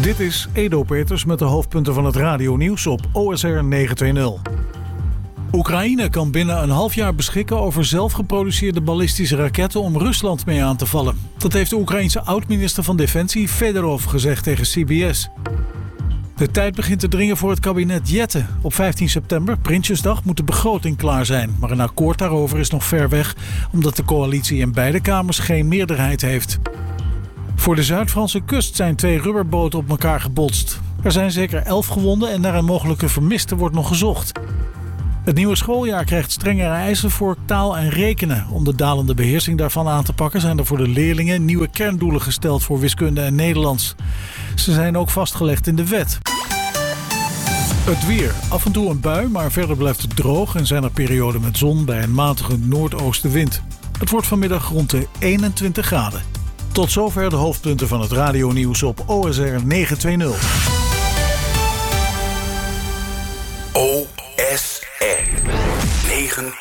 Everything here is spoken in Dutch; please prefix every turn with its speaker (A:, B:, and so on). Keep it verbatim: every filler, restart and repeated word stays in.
A: Dit is Edo Peters met de hoofdpunten van het radionieuws op O S R negenhonderdtwintig. Oekraïne kan binnen een half jaar beschikken over zelfgeproduceerde ballistische raketten om Rusland mee aan te vallen. Dat heeft de Oekraïense oud-minister van Defensie Fedorov gezegd tegen C B S. De tijd begint te dringen voor het kabinet Jette. Op vijftien september, Prinsjesdag, moet de begroting klaar zijn. Maar een akkoord daarover is nog ver weg, omdat de coalitie in beide kamers geen meerderheid heeft. Voor de Zuid-Franse kust zijn twee rubberboten op elkaar gebotst. Er zijn zeker elf gewonden en naar een mogelijke vermiste wordt nog gezocht. Het nieuwe schooljaar krijgt strengere eisen voor taal en rekenen. Om de dalende beheersing daarvan aan te pakken zijn er voor de leerlingen nieuwe kerndoelen gesteld voor wiskunde en Nederlands. Ze zijn ook vastgelegd in de wet. Het weer. Af en toe een bui, maar verder blijft het droog en zijn er perioden met zon bij een matige noordoostenwind. Het wordt vanmiddag rond de eenentwintig graden. Tot zover de hoofdpunten van het radionieuws op O S R negenhonderdtwintig.
B: O S R negenhonderdtwintig.